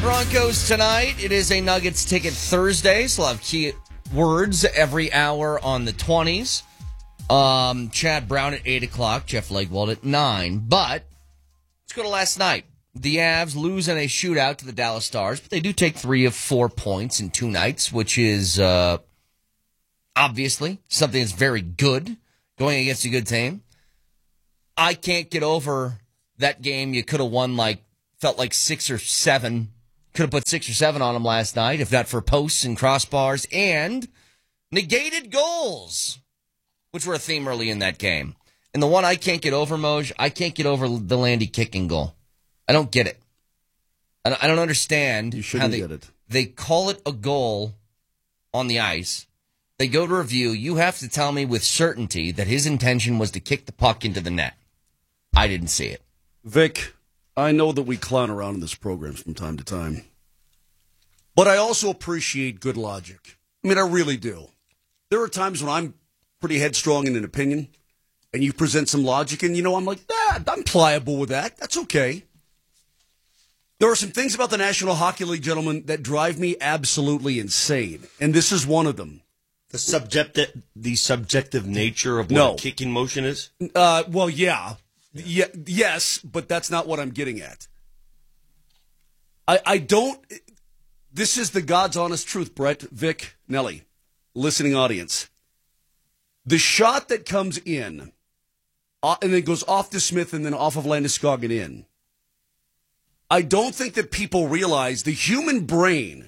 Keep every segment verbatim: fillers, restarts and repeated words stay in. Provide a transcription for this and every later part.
Broncos tonight. It is a Nuggets Ticket Thursday, so I'll have key words every hour on the twenties. Um, Chad Brown at eight o'clock, Jeff Legwold at nine. But let's go to last night. The Avs lose in a shootout to the Dallas Stars, but they do take three of four points in two nights, which is uh, obviously something that's very good going against a good team. I can't get over that game. You could have won like, felt like six or seven. Could have put six or seven on them last night, if not for posts and crossbars and negated goals, which were a theme early in that game. And the one I can't get over, Moj, I can't get over the Landy kicking goal. I don't get it. I don't, I don't understand. You shouldn't how they, get it. They call it a goal on the ice. They go to review. You have to tell me with certainty that his intention was to kick the puck into the net. I didn't see it. Vic, I know that we clown around in this program from time to time, but I also appreciate good logic. I mean, I really do. There are times when I'm pretty headstrong in an opinion, and you present some logic, and, you know, I'm like, ah, I'm pliable with that. That's okay. There are some things about the National Hockey League, gentlemen, that drive me absolutely insane, and this is one of them. The subjective, the subjective nature of what No. a kicking motion is? Uh, well, yeah. yeah. Yes, but that's not what I'm getting at. I, I don't... This is the God's honest truth, Brett, Vic, Nelly, listening audience. The shot that comes in, uh, and then goes off to Smith and then off of Landeskog and in, I don't think that people realize the human brain,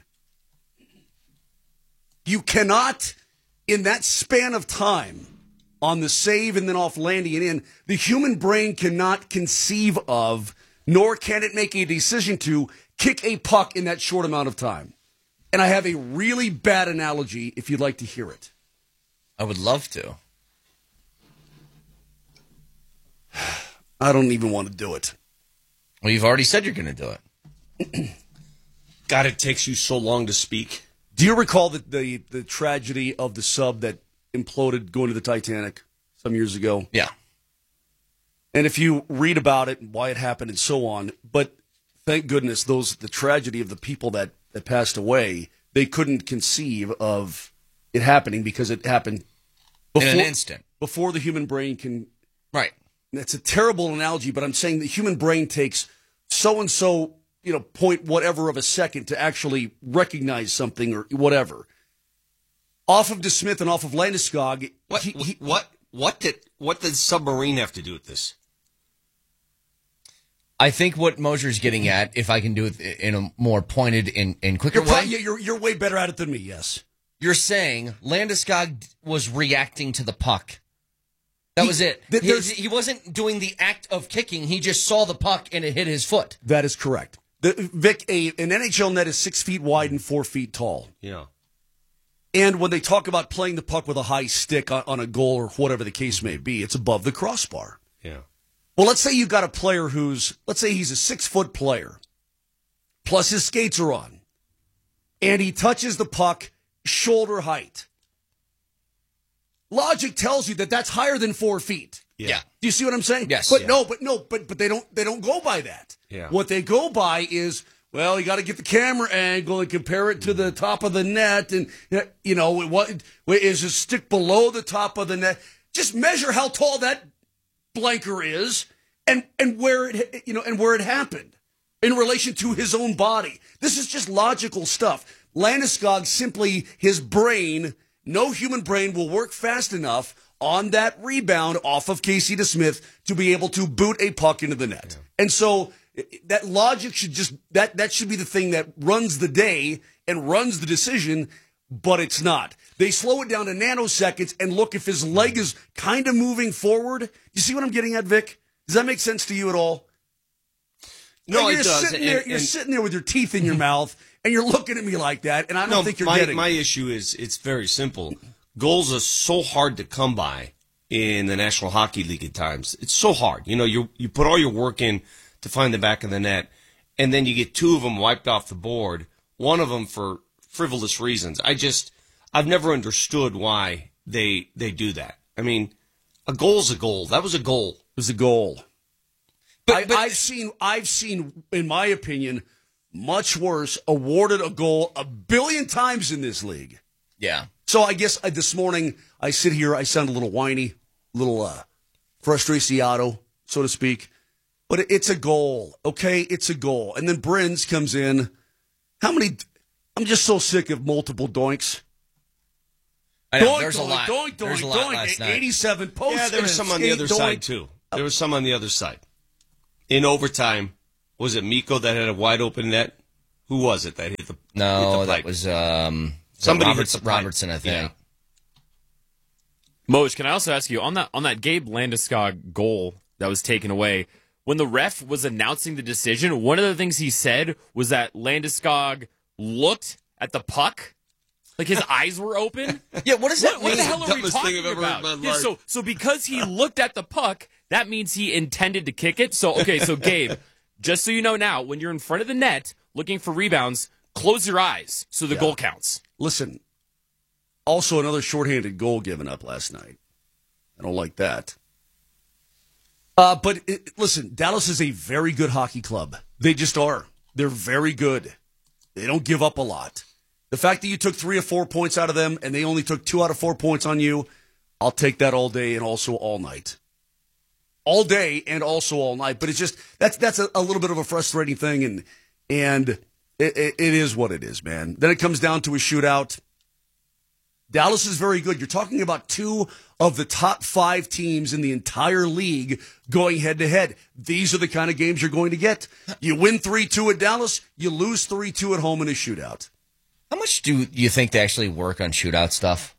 you cannot, in that span of time, on the save and then off Landy and in, the human brain cannot conceive of, nor can it make a decision to, kick a puck in that short amount of time. And I have a really bad analogy if you'd like to hear it. I would love to. I don't even want to do it. Well, you've already said you're going to do it. God, it takes you so long to speak. Do you recall the, the, the tragedy of the sub that imploded going to the Titanic some years ago? Yeah. And if you read about it and why it happened and so on, but thank goodness those the tragedy of the people that, that passed away, they couldn't conceive of it happening because it happened before, in an instant. Before the human brain can... Right. That's a terrible analogy, but I'm saying the human brain takes so-and-so, you know, point whatever of a second to actually recognize something or whatever. Off of DeSmith and off of Landeskog... What, he, he, what, what, did, what did submarine have to do with this? I think what Mosier's getting at, if I can do it in a more pointed and, and quicker you're, way. pro- you're, you're way better at it than me, yes. You're saying Landeskog was reacting to the puck. That He- was it. th- He, there's- he wasn't doing the act of kicking. He just saw the puck and it hit his foot. That is correct. The, Vic, a, an N H L net is six feet wide and four feet tall. Yeah. And when they talk about playing the puck with a high stick on, on a goal or whatever the case may be, it's above the crossbar. Yeah. Well, let's say you've got a player who's, let's say he's a six-foot player, plus his skates are on, and he touches the puck shoulder height. Logic tells you that that's higher than four feet. Yeah. Yeah. Do you see what I'm saying? Yes. But Yeah. no, but no, but but they don't they don't go by that. Yeah. What they go by is, well, you got to get the camera angle and compare it to the top of the net, and you know what is a stick below the top of the net. Just measure how tall that blanker is, and and where it you know and where it happened in relation to his own body. This is just logical stuff. Landeskog simply his brain. No human brain will work fast enough on that rebound off of Casey DeSmith to be able to boot a puck into the net. Yeah. And so that logic should just, that, that should be the thing that runs the day and runs the decision, but it's not. They slow it down to nanoseconds and look if his leg is kind of moving forward. You see what I'm getting at, Vic? Does that make sense to you at all? No, you're it does. Sitting And- there, you're and- sitting there with your teeth in your mouth, and you're looking at me like that, and I don't No, think you're my, getting my it. issue is it's very simple. Goals are so hard to come by in the National Hockey League at times. It's so hard. You know, you you put all your work in to find the back of the net, and then you get two of them wiped off the board, one of them for frivolous reasons. I just, I've never understood why they they do that. I mean, a goal's a goal. That was a goal. It was a goal. But- I, but- I've seen, I've seen, in my opinion, much worse, awarded a goal a billion times in this league. Yeah. So I guess uh, this morning I sit here, I sound a little whiny, a little uh, frustratiado, so to speak. But it, it's a goal, okay? It's a goal. And then Brins comes in. How many? I'm just so sick of multiple doinks. I know, Doink, there's doink, a lot. doink, There's doink, a lot doink. last night. eighty-seven posts. Yeah, there was some on the other doink. side, too. There was some on the other side. In overtime, was it Miko that had a wide open net? Who was it that hit the No, hit the that pipe? was um, Somebody Roberts, hit the pipe. Robertson, I think. Yeah. Moj, can I also ask you on that on that Gabe Landeskog goal that was taken away? When the ref was announcing the decision, one of the things he said was that Landeskog looked at the puck, like his eyes were open. Yeah, what does that What, what mean? the hell are we Dumbest thing talking I've ever heard about? in my Yeah, life. so, so because he looked at the puck, that means he intended to kick it. So, okay, so Gabe, just so you know now, when you're in front of the net looking for rebounds, close your eyes so the Yeah. goal counts. Listen, also another shorthanded goal given up last night. I don't like that. Uh, but it, listen, Dallas is a very good hockey club. They just are. They're very good. They don't give up a lot. The fact that you took three or four points out of them and they only took two out of four points on you, I'll take that all day and also all night. All day and also all night. But it's just that's that's a, a little bit of a frustrating thing, and and it, it, it is what it is, man. Then it comes down to a shootout. Dallas is very good. You're talking about two of the top five teams in the entire league going head to head. These are the kind of games you're going to get. You win three two at Dallas, you lose three two at home in a shootout. How much do you think they actually work on shootout stuff?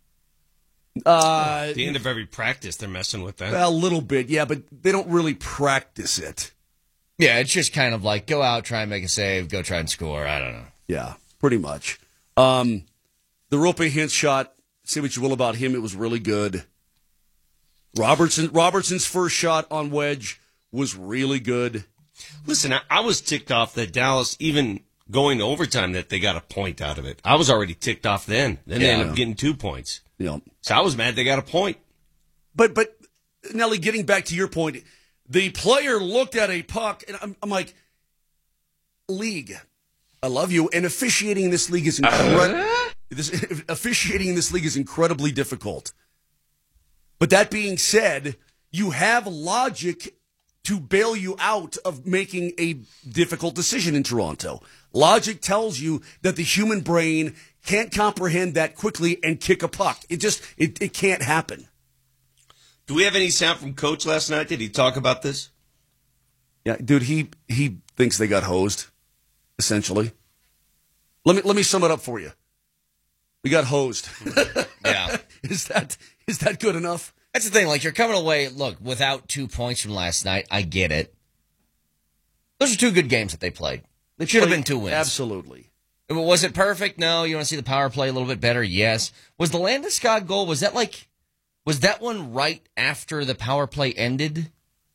Uh, At the end of every practice, they're messing with that. a little bit, yeah, but they don't really practice it. Yeah, it's just kind of like go out, try and make a save, go try and score. I don't know. Yeah, pretty much. Um, the Rope Hintz shot, say what you will about him, it was really good. Robertson Robertson's first shot on wedge was really good. Listen, I, I was ticked off that Dallas, even going to overtime, that they got a point out of it. I was already ticked off then. Then they Yeah. ended up getting two points. You know, So I was mad they got a point. But but Nelly, getting back to your point, the player looked at a puck, and I'm, I'm like, league, I love you, and officiating in this league is incredible. This, officiating in this league is incredibly difficult. But that being said, you have logic to bail you out of making a difficult decision in Toronto. Logic tells you that the human brain can't comprehend that quickly and kick a puck. It just it, it can't happen. Do we have any sound from Coach last night? Did he talk about this? Yeah, dude, he he thinks they got hosed, essentially. Let me let me sum it up for you. We got hosed. Yeah. Is that is that good enough? That's the thing. Like, you're coming away, look, without two points from last night. I get it. Those are two good games that they played. They should have been two wins. Absolutely. Was it perfect? No. You want to see the power play a little bit better? Yes. Was the Landeskog goal, was that like, was that one right after the power play ended?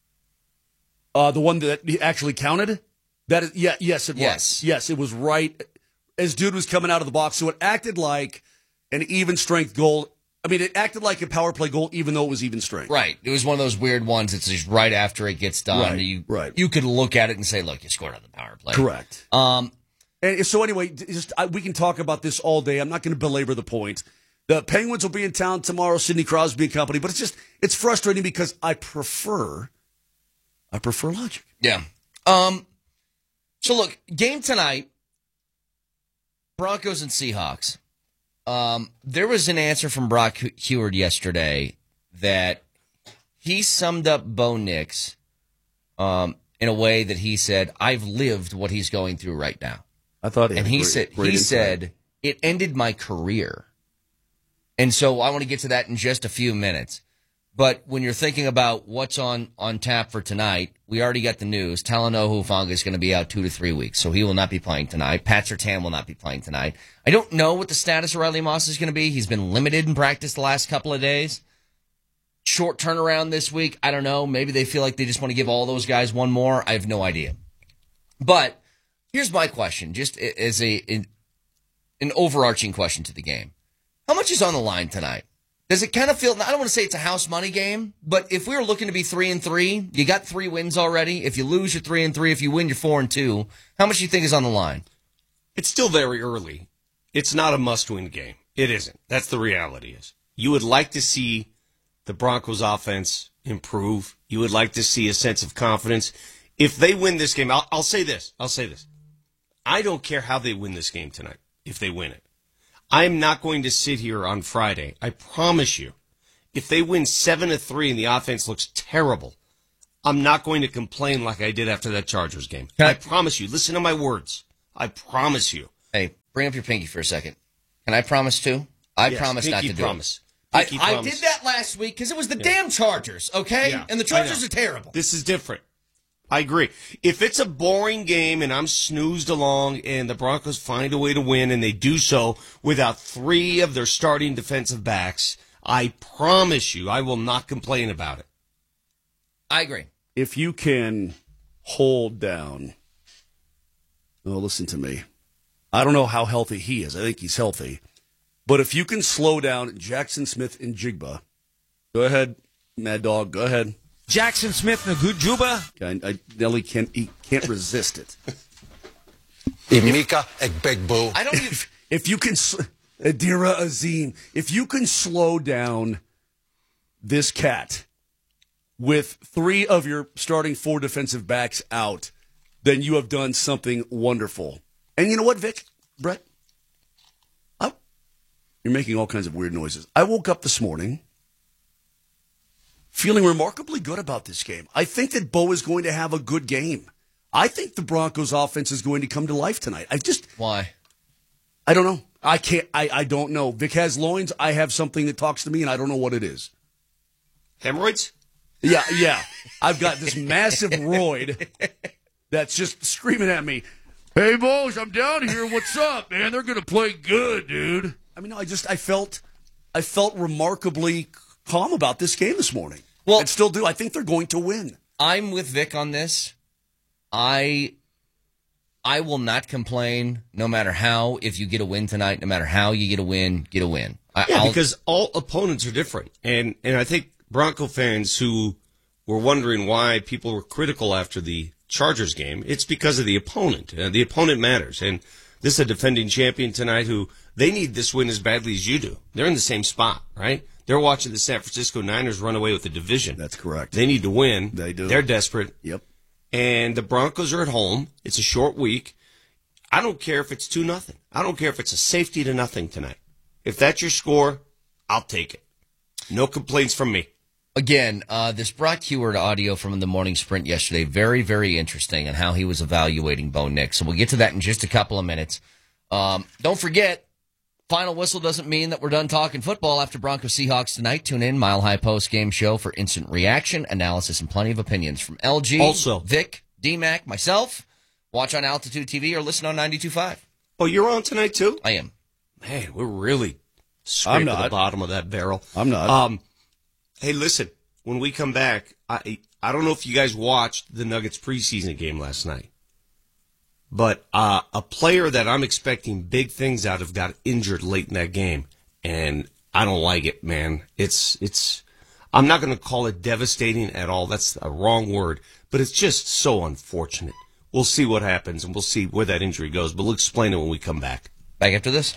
Uh, the one that actually counted? That is, yeah, yes, it Yes. was. Yes, it was right as dude was coming out of the box. So it acted like an even strength goal. I mean, it acted like a power play goal, even though it was even strength. Right. It was one of those weird ones. It's just right after it gets done. Right, You, right. You could look at it and say, look, you scored on the power play. Correct. Um, And so anyway, just I, we can talk about this all day. I'm not going to belabor the point. The Penguins will be in town tomorrow, Sidney Crosby and company, but it's just it's frustrating because I prefer I prefer logic. Yeah. Um. So look, game tonight, Broncos and Seahawks. Um, there was an answer from Brock Heward yesterday that he summed up Bo Nix um, in a way that he said, "I've lived what he's going through right now." I thought, And he said, he said, it ended my career. And so I want to get to that in just a few minutes. But when you're thinking about what's on, on tap for tonight, we already got the news. Talanoa Hufanga is going to be out two to three weeks, so he will not be playing tonight. Pat Surtain will not be playing tonight. I don't know what the status of Riley Moss is going to be. He's been limited in practice the last couple of days. Short turnaround this week. I don't know. Maybe they feel like they just want to give all those guys one more. I have no idea. But here's my question, just as a an, an overarching question to the game. How much is on the line tonight? Does it kind of feel, I don't want to say it's a house money game, but if we were looking to be three and three, you got three wins already. If you lose, you're three and three. If you win, you're four and two. How much do you think is on the line? It's still very early. It's not a must-win game. It isn't. That's the reality is. You would like to see the Broncos offense improve. You would like to see a sense of confidence. If they win this game, I'll, I'll say this. I'll say this. I don't care how they win this game tonight, if they win it. I'm not going to sit here on Friday. I promise you. If they win seven to three and the offense looks terrible, I'm not going to complain like I did after that Chargers game. Can I, I promise you. Listen to my words. I promise you. Hey, bring up your pinky for a second. Can I promise to? I Yes, promise not pinky to do promise. it. I, Pinky I promise. did that last week because it was the damn Chargers, okay? Yeah, And the I Chargers know. are terrible. This is different. I agree. If it's a boring game and I'm snoozed along and the Broncos find a way to win and they do so without three of their starting defensive backs, I promise you I will not complain about it. I agree. If you can hold down, oh, listen to me. I don't know how healthy he is. I think he's healthy. But if you can slow down Jackson Smith and Jigba, go ahead, Mad Dog, go ahead. Jackson Smith and Juba. I, I, Nelly can't, he can't resist it. Imika Egbegbo. I don't even. If, if you can, s- Adira Azim, if you can slow down this cat with three of your starting four defensive backs out, then you have done something wonderful. And you know what, Vic, Brett? I, you're making all kinds of weird noises. I woke up this morning feeling remarkably good about this game. I think that Bo is going to have a good game. I think the Broncos offense is going to come to life tonight. I just, Why? I don't know. I can't, I, I don't know. Vic has loins. I have something that talks to me, and I don't know what it is. Hemorrhoids? Yeah, yeah. I've got this massive roid that's just screaming at me, "Hey, Boz, I'm down here. What's up, man? They're going to play good, dude." I mean, no, I just, I felt, I felt remarkably calm about this game this morning. Well- and still do. I think they're going to win. I'm with Vic on this. I I will not complain no matter how. If you get a win tonight, no matter how you get a win, get a win. I, Yeah, I'll- because all opponents are different. And and I think Bronco fans who were wondering why people were critical after the Chargers game, it's because of the opponent. Uh, the opponent matters. And this is a defending champion tonight who they need this win as badly as you do. They're in the same spot, right? They're watching the San Francisco Niners run away with the division. That's correct. They need to win. They do. They're desperate. Yep. And the Broncos are at home. It's a short week. I don't care if it's two nothing. I don't care if it's a safety to nothing tonight. If that's your score, I'll take it. No complaints from me. Again, uh, this Brock Heward audio from the morning sprint yesterday, very, very interesting on how he was evaluating Bo Nix. So we'll get to that in just a couple of minutes. Um, don't forget, final whistle doesn't mean that we're done talking football after Broncos Seahawks tonight. Tune in, Mile High Post Game Show for instant reaction, analysis, and plenty of opinions from L G, Also- Vic, D-Mac, myself. Watch on Altitude T V or listen on ninety-two point five. Oh, you're on tonight too? I am. Man, we're really scraping I'm not. the bottom of that barrel. I'm not. Um, hey, listen, when we come back, I I don't know if you guys watched the Nuggets preseason game last night, but uh, a player that I'm expecting big things out of got injured late in that game, and I don't like it, man. It's it's. I'm not going to call it devastating at all. That's a wrong word, but it's just so unfortunate. We'll see what happens, and we'll see where that injury goes, but we'll explain it when we come back. Back after this.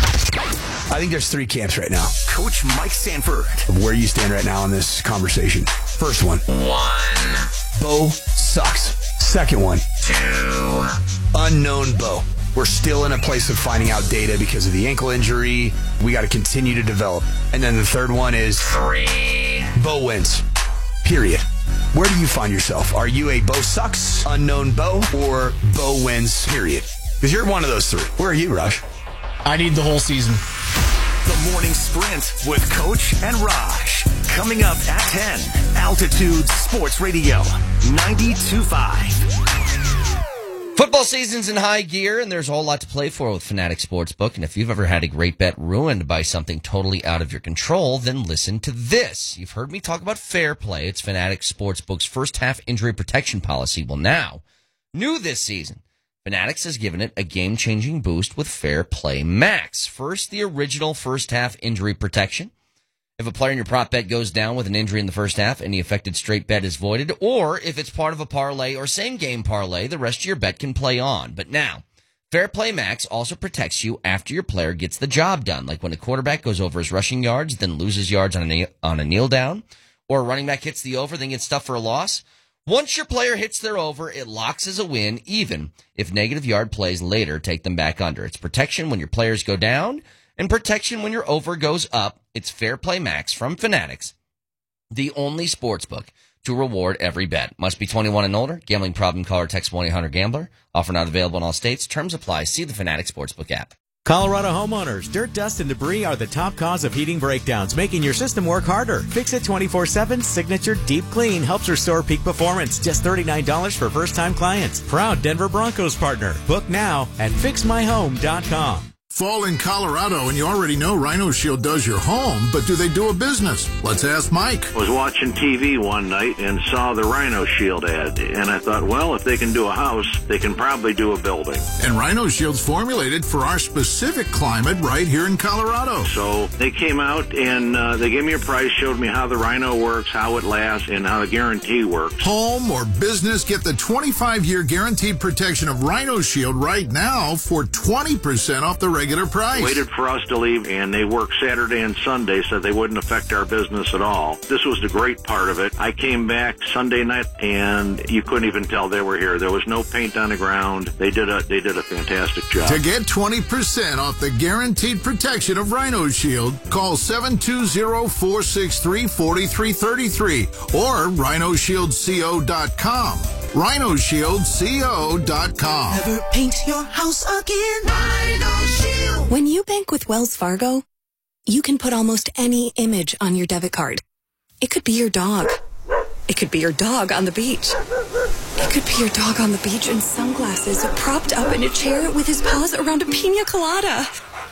I think there's three camps right now. Coach Mike Sanford. Of where you stand right now in this conversation. First one. One, Bo sucks. Second one. two, Unknown Bo. We're still in a place of finding out data because of the ankle injury. We got to continue to develop. And then the third one is three. Bo wins. Period. Where do you find yourself? Are you a Bo sucks, unknown Bo, or Bo wins, period? Because you're one of those three. Where are you, Rush? I need the whole season. The morning sprint with Coach and Raj. Coming up at ten. Altitude Sports Radio. ninety-two point five. Football season's in high gear, and there's a whole lot to play for with Fanatic Sportsbook. And if you've ever had a great bet ruined by something totally out of your control, then listen to this. You've heard me talk about Fair Play. It's Fanatic Sportsbook's first half injury protection policy. Well, now, new this season, Fanatics has given it a game-changing boost with Fair Play Max. First, the original first half injury protection. If a player in your prop bet goes down with an injury in the first half and the affected straight bet is voided, or if it's part of a parlay or same-game parlay, the rest of your bet can play on. But now, Fair Play Max also protects you after your player gets the job done, like when a quarterback goes over his rushing yards, then loses yards on a, kneel, on a kneel down, or a running back hits the over, then gets stuffed for a loss. Once your player hits their over, it locks as a win, even if negative yard plays later take them back under. It's protection when your players go down and protection when your over goes up. It's Fair Play Max from Fanatics, the only sportsbook to reward every bet. Must be twenty-one and older. Gambling problem, call or text one eight hundred gambler. Offer not available in all states. Terms apply. See the Fanatics Sportsbook app. Colorado homeowners, dirt, dust, and debris are the top cause of heating breakdowns, making your system work harder. Fix It twenty-four seven Signature Deep Clean helps restore peak performance. Just thirty-nine dollars for first-time clients. Proud Denver Broncos partner. Book now at fix my home dot com. Fall in Colorado, and you already know Rhino Shield does your home, but do they do a business? Let's ask Mike. I was watching T V one night and saw the Rhino Shield ad, and I thought, well, if they can do a house, they can probably do a building. And Rhino Shield's formulated for our specific climate right here in Colorado. So they came out and uh, they gave me a price, showed me how the Rhino works, how it lasts, and how the guarantee works. Home or business, get the twenty-five year guaranteed protection of Rhino Shield right now for twenty percent off the regular price. Waited for us to leave, and they worked Saturday and Sunday, so they wouldn't affect our business at all. This was the great part of it. I came back Sunday night, and you couldn't even tell they were here. There was no paint on the ground. They did a they did a fantastic job. To get twenty percent off the guaranteed protection of Rhino Shield, call seven two zero, four six three, four three three three or rhino shield co dot com. rhino shield co dot com. Never paint your house again. Rhino Shield. When you bank with Wells Fargo, you can put almost any image on your debit card. It could be your dog. It could be your dog on the beach. It could be your dog on the beach in sunglasses, propped up in a chair with his paws around a pina colada.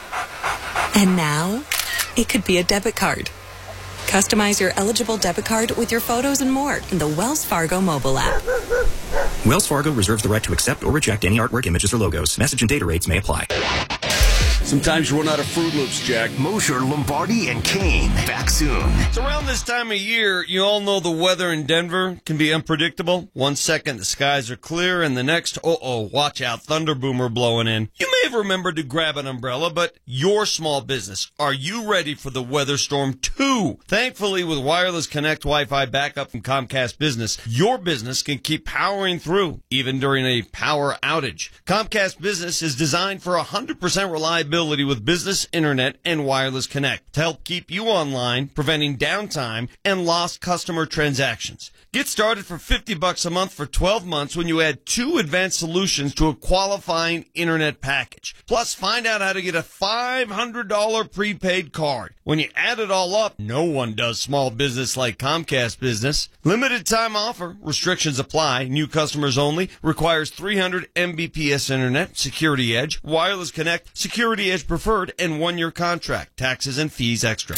And now, it could be a debit card. Customize your eligible debit card with your photos and more in the Wells Fargo mobile app. Wells Fargo reserves the right to accept or reject any artwork, images, or logos. Message and data rates may apply. Sometimes you run out of Fruit Loops, Jack. Mosher, Lombardi, and Kane. Back soon. So around this time of year, you all know the weather in Denver can be unpredictable. One second the skies are clear, and the next, uh-oh, watch out, thunder boomer blowing in. You may have remembered to grab an umbrella, but your small business, are you ready for the weather storm too? Thankfully, with Wireless Connect Wi-Fi backup from Comcast Business, your business can keep powering through, even during a power outage. Comcast Business is designed for one hundred percent reliability with business internet and Wireless Connect to help keep you online, preventing downtime and lost customer transactions. Get started for fifty bucks a month for twelve months when you add two advanced solutions to a qualifying internet package. Plus, find out how to get a five hundred dollars prepaid card. When you add it all up, no one does small business like Comcast Business. Limited time offer. Restrictions apply. New customers only. Requires three hundred megabits per second internet, Security Edge, Wireless Connect, Security Edge Preferred, and one-year contract. Taxes and fees extra.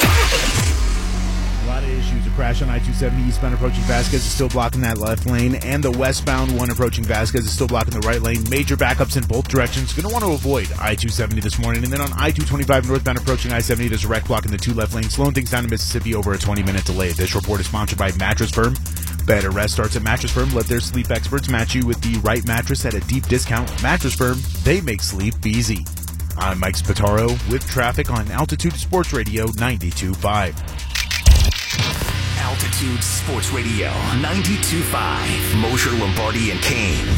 A lot of issues. A crash on I two seventy eastbound approaching Vasquez is still blocking that left lane, and the westbound one approaching Vasquez is still blocking the right lane. Major backups in both directions. Going to want to avoid I two seventy this morning. And then on I two twenty-five northbound approaching I seventy, there's a wreck blocking the two left lanes, slowing things down to Mississippi over a twenty-minute delay. This report is sponsored by Mattress Firm. Better rest starts at Mattress Firm. Let their sleep experts match you with the right mattress at a deep discount. Mattress Firm, they make sleep easy. I'm Mike Spataro with traffic on Altitude Sports Radio ninety-two point five. Altitude Sports Radio ninety-two point five. Mosher, Lombardi, and Kane.